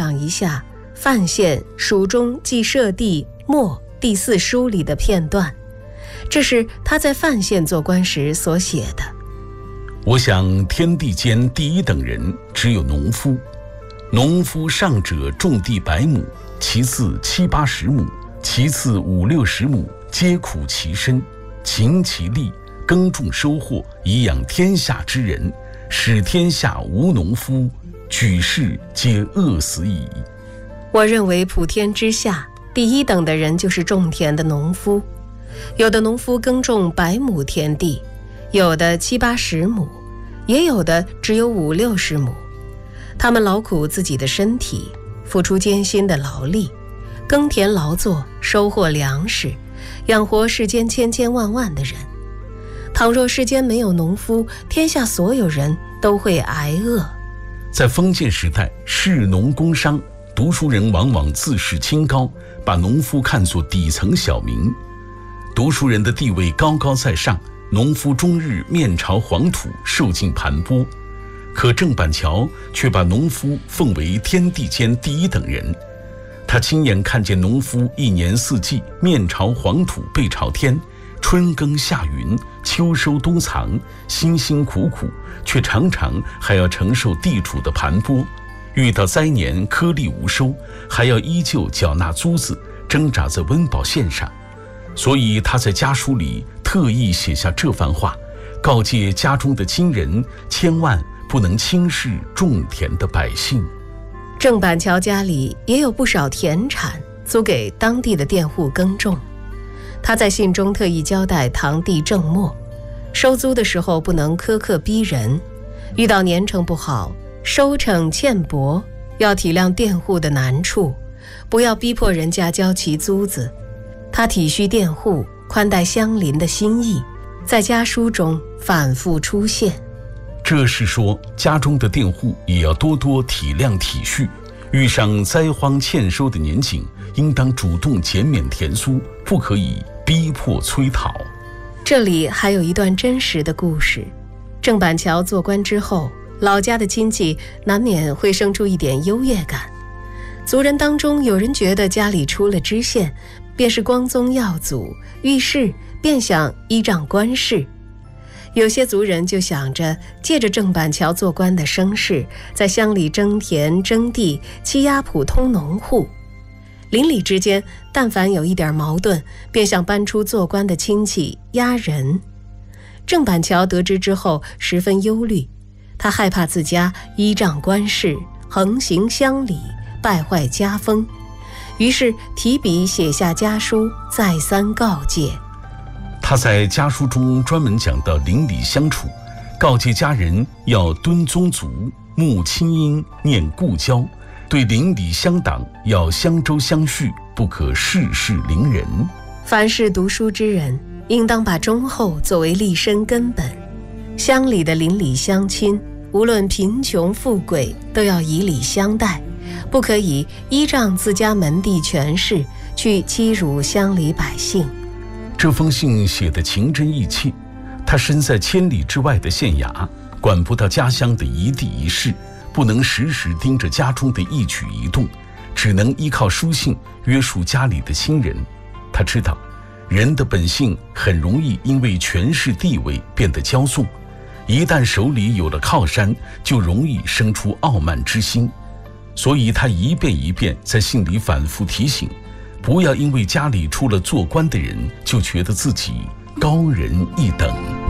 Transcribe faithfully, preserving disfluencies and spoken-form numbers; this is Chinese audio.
赏一下范县蜀中记社地末第四书里的片段，这是他在范县做官时所写的。 我想天地间第一等人只有农夫，农夫上者种地百亩，其次七八十亩，其次五六十亩，皆苦其身，勤其力，耕种收获，以养天下之人，使天下无农夫，举世皆饿死矣。 我认为普天之下第一等的人就是种田的农夫，有的农夫耕种百亩田地，有的七八十亩，也有的只有五六十亩。他们劳苦自己的身体，付出艰辛的劳力，耕田劳作，收获粮食，养活世间千千万万的人。倘若世间没有农夫，天下所有人都会挨饿。 在封建时代，士农工商，读书人往往自视清高，把农夫看作底层小民。读书人的地位高高在上，农夫终日面朝黄土，受尽盘剥。可郑板桥却把农夫奉为天地间第一等人。他亲眼看见农夫一年四季面朝黄土背朝天，春耕夏耘，秋收冬藏，辛辛苦苦，却常常还要承受地主的盘剥，遇到灾年颗粒无收，还要依旧缴纳租子，挣扎在温饱线上。所以他在家书里特意写下这番话，告诫家中的亲人千万不能轻视种田的百姓。 郑板桥家里也有不少田产租给当地的佃户耕种，他在信中特意交代堂弟郑默，收租的时候不能苛刻逼人，遇到年成不好，收成欠薄，要体谅佃户的难处，不要逼迫人家交其租子。他体恤佃户，宽待乡邻的心意，在家书中反复出现。 这是说家中的佃户也要多多体谅体恤，遇上灾荒欠收的年景，应当主动减免田租，不可以逼迫催讨。 这里还有一段真实的故事。郑板桥做官之后，老家的亲戚难免会生出一点优越感。族人当中有人觉得家里出了知县，便是光宗耀祖，遇事便想依仗官事。有些族人就想着借着郑板桥做官的声势，在乡里征田征地，欺压普通农户。邻里之间但凡有一点矛盾，便想搬出做官的亲戚压人。郑板桥得知之后十分忧虑，他害怕自家依仗官事，横行乡里，败坏家风，于是提笔写下家书，再三告诫。 他在家书中专门讲到邻里相处，告诫家人要敦宗族，慕亲姻，念故交，对邻里乡党要相周相续，不可事事凌人。 凡是读书之人，应当把忠厚作为立身根本。乡里的邻里乡亲，无论贫穷富贵，都要以礼相待，不可以依仗自家门第权势去欺辱乡里百姓。 这封信写得情真意切，他身在千里之外的县衙，管不到家乡的一地一事，不能时时盯着家中的一举一动，只能依靠书信约束家里的亲人。他知道人的本性很容易因为权势地位变得骄纵，一旦手里有了靠山，就容易生出傲慢之心。所以他一遍一遍在信里反复提醒，不要因为家里出了做官的人，就觉得自己高人一等。